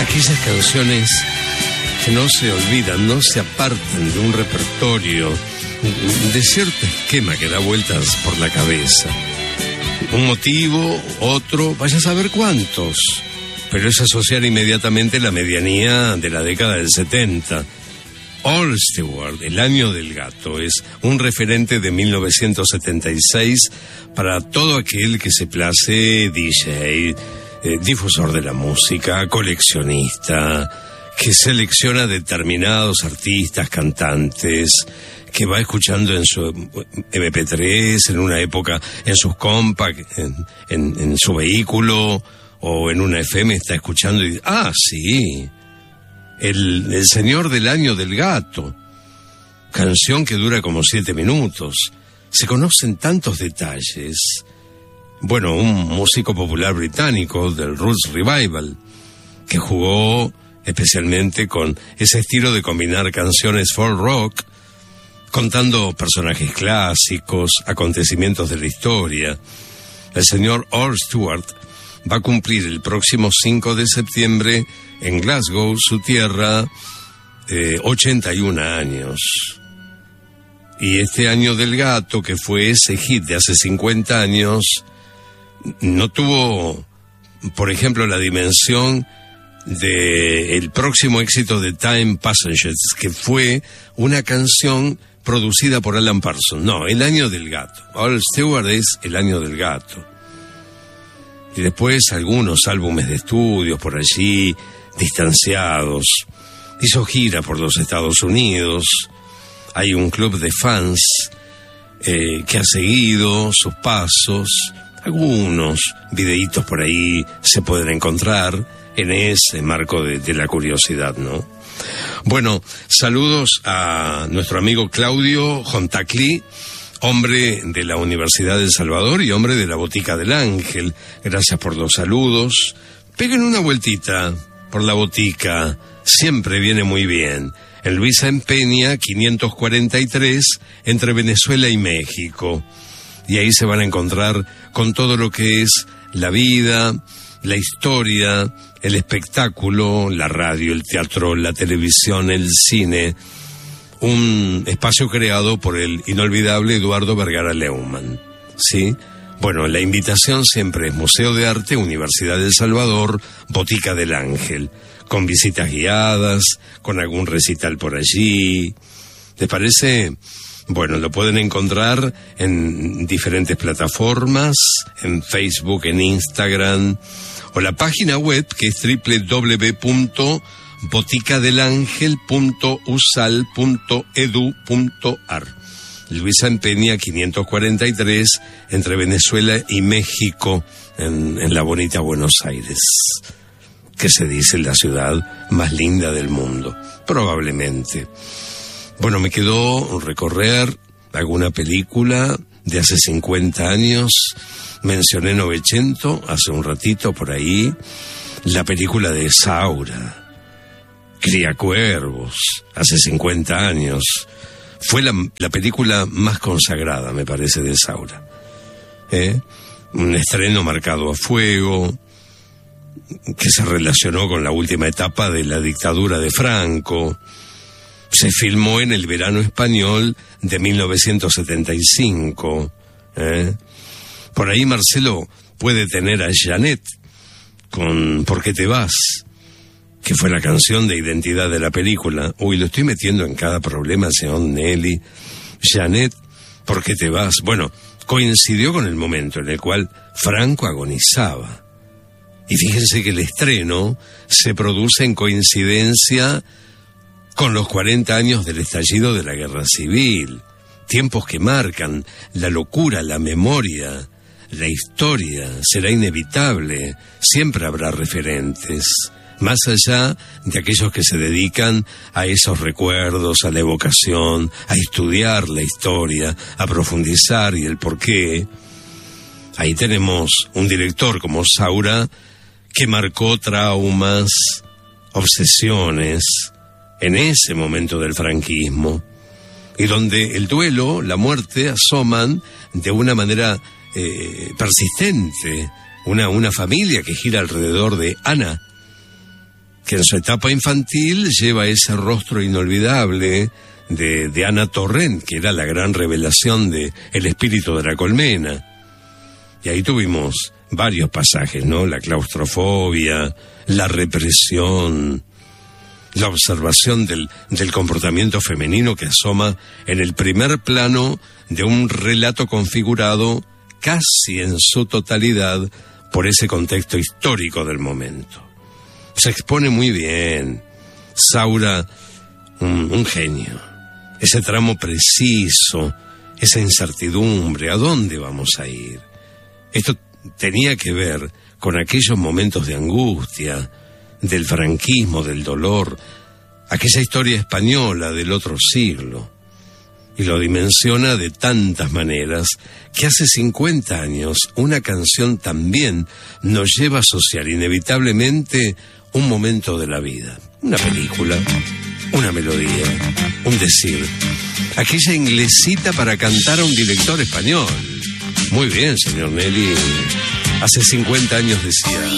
aquellas canciones que no se olvidan, no se apartan de un repertorio, de cierto esquema que da vueltas por la cabeza. Un motivo, otro, vaya a saber cuántos, pero es asociar inmediatamente la medianía de la década del 70. All Stewart, El año del gato, es un referente de 1976 para todo aquel que se place DJ, difusor de la música, coleccionista, que selecciona determinados artistas, cantantes, que va escuchando en su MP3, en una época, en sus compact, en su vehículo, o en una FM está escuchando y sí, el señor del año del gato, canción que dura como 7 minutos. Se conocen tantos detalles. Bueno, un músico popular británico del Roots Revival, que jugó especialmente con ese estilo de combinar canciones folk rock, contando personajes clásicos, acontecimientos de la historia. El señor All Stewart va a cumplir el próximo 5 de septiembre en Glasgow, su tierra, 81 años. Y este año del gato, que fue ese hit de hace 50 años, no tuvo, por ejemplo, la dimensión de el próximo éxito de Time Passengers, que fue una canción producida por Alan Parsons. No, El año del gato. All Stewart es El año del gato. Y después algunos álbumes de estudios por allí, distanciados. Hizo gira por los Estados Unidos. Hay un club de fans que ha seguido sus pasos. Algunos videitos por ahí se pueden encontrar en ese marco de la curiosidad, ¿no? Bueno, saludos a nuestro amigo Claudio Jontacli, hombre de la Universidad de El Salvador y hombre de la Botica del Ángel. Gracias por los saludos. Peguen una vueltita por la botica, siempre viene muy bien. En Luisa Empeña, 543, entre Venezuela y México. Y ahí se van a encontrar con todo lo que es la vida, la historia, el espectáculo, la radio, el teatro, la televisión, el cine. Un espacio creado por el inolvidable Eduardo Vergara Leumann, ¿sí? Bueno, la invitación siempre es Museo de Arte, Universidad de El Salvador, Botica del Ángel, con visitas guiadas, con algún recital por allí. ¿Les parece? Bueno, lo pueden encontrar en diferentes plataformas, en Facebook, en Instagram, o la página web que es www.boticadelangel.usal.edu.ar. Luisa Empeña, 543, entre Venezuela y México, en la bonita Buenos Aires, que se dice la ciudad más linda del mundo, probablemente. Bueno, me quedó recorrer alguna película de hace 50 años. Mencioné Novecento hace un ratito por ahí, la película de Saura, Criacuervos, hace 50 años. Fue la película más consagrada, me parece, de Saura. Un estreno marcado a fuego, que se relacionó con la última etapa de la dictadura de Franco. Se filmó en el verano español de 1975. Por ahí Marcelo puede tener a Janet con ¿Por qué te vas?, que fue la canción de identidad de la película. Uy, lo estoy metiendo en cada problema, señor Nelly. Janet, ¿por qué te vas? Bueno, coincidió con el momento en el cual Franco agonizaba. Y fíjense que el estreno se produce en coincidencia con los 40 años del estallido de la Guerra Civil. Tiempos que marcan la locura, la memoria, la historia. Será inevitable, siempre habrá referentes. Más allá de aquellos que se dedican a esos recuerdos, a la evocación, a estudiar la historia, a profundizar y el porqué. Ahí tenemos un director como Saura que marcó traumas, obsesiones en ese momento del franquismo, y donde el duelo, la muerte asoman de una manera persistente. Una familia que gira alrededor de Ana, que en su etapa infantil lleva ese rostro inolvidable de Ana Torrent, que era la gran revelación de El espíritu de la colmena. Y ahí tuvimos varios pasajes, ¿no? La claustrofobia, la represión, la observación del comportamiento femenino que asoma en el primer plano de un relato configurado casi en su totalidad por ese contexto histórico del momento. Se expone muy bien. Saura, un genio. Ese tramo preciso, esa incertidumbre, ¿a dónde vamos a ir? Esto tenía que ver con aquellos momentos de angustia, del franquismo, del dolor, aquella historia española del otro siglo. Y lo dimensiona de tantas maneras que hace 50 años una canción también nos lleva a asociar inevitablemente un momento de la vida. Una película, una melodía, un decir. Aquella inglesita para cantar a un director español. Muy bien, señor Nelly. Hace 50 años decía...